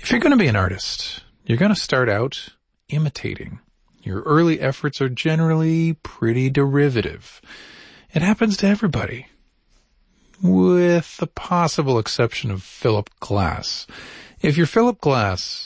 If you're going to be an artist, you're going to start out imitating. Your early efforts are generally pretty derivative. It happens to everybody, with the possible exception of Philip Glass. If you're Philip Glass,